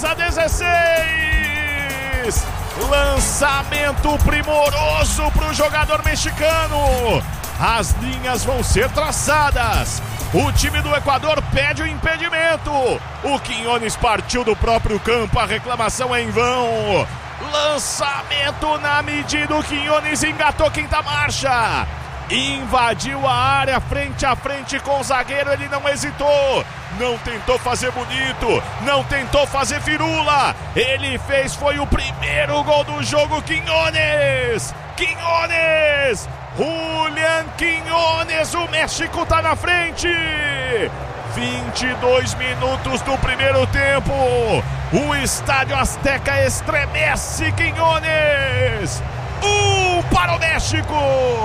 2-16. Lançamento primoroso para o jogador mexicano. As linhas vão ser traçadas. O time do Equador pede o impedimento. O Quiñones partiu do próprio campo. A reclamação é em vão. Lançamento na medida. O Quiñones engatou quinta marcha. Invadiu a área frente a frente com o zagueiro. Ele não hesitou. Não tentou fazer bonito. Não tentou fazer firula. Ele foi o primeiro gol do jogo. Quiñones. Julián Quiñones, o México tá na frente. 22 minutos do primeiro tempo. O estádio Azteca estremece. Quiñones. 1 para o México,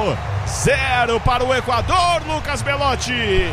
0 para o Equador. Lucas Belotti.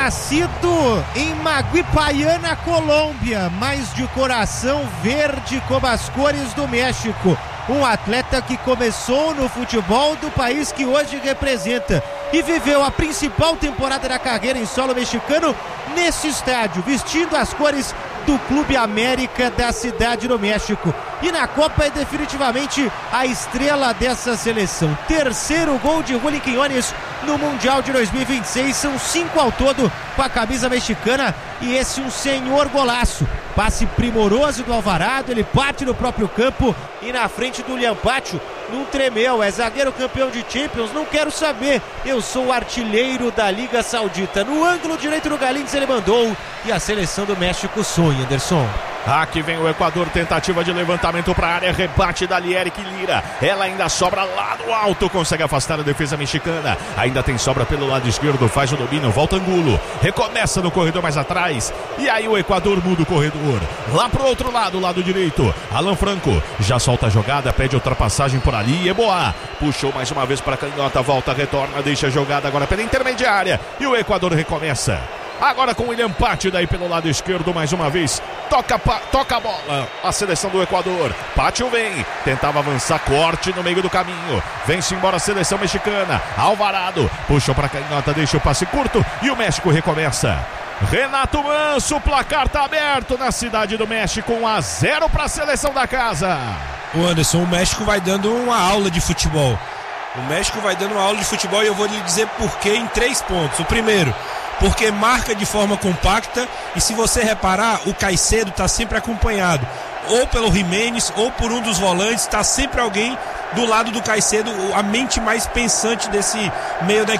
Nascido em Maguipayana, Colômbia, mas de coração verde como as cores do México. Um atleta que começou no futebol do país que hoje representa e viveu a principal temporada da carreira em solo mexicano nesse estádio, vestindo as cores do Clube América da Cidade do México. E na Copa é definitivamente a estrela dessa seleção. Terceiro gol de Julián Quiñones no Mundial de 2026. São 5 ao todo com a camisa mexicana. E esse um senhor golaço. Passe primoroso do Alvarado. Ele bate no próprio campo e na frente do Liampacho não tremeu. É zagueiro campeão de Champions. Não quero saber. Eu sou o artilheiro da Liga Saudita. No ângulo direito do Galíndez ele mandou. E a seleção do México sonha, Anderson. Aqui vem o Equador, tentativa de levantamento para a área, rebate da Lierick Lira. Ela ainda sobra lá no alto, consegue afastar a defesa mexicana. Ainda tem sobra pelo lado esquerdo, faz o domínio, volta Angulo. Recomeça no corredor mais atrás. E aí o Equador muda o corredor. Lá pro outro lado, lado direito. Alan Franco já solta a jogada, pede ultrapassagem por ali. Eboá puxou mais uma vez para a canhota, volta, retorna, deixa a jogada agora pela intermediária. E o Equador recomeça. Agora com o William Pátio daí pelo lado esquerdo mais uma vez. Toca a bola. A seleção do Equador. Pátio vem. Tentava avançar. Corte no meio do caminho. Vem-se embora a seleção mexicana. Alvarado. Puxou para a canhota. Deixa o passe curto. E o México recomeça. Renato Manso. O placar está aberto na Cidade do México. 1-0 para a seleção da casa. O Anderson, o México vai dando uma aula de futebol. O México vai dando uma aula de futebol e eu vou lhe dizer por quê em 3 pontos. O primeiro, porque marca de forma compacta e se você reparar, o Caicedo está sempre acompanhado ou pelo Jiménez ou por um dos volantes, está sempre alguém do lado do Caicedo, a mente mais pensante desse meio da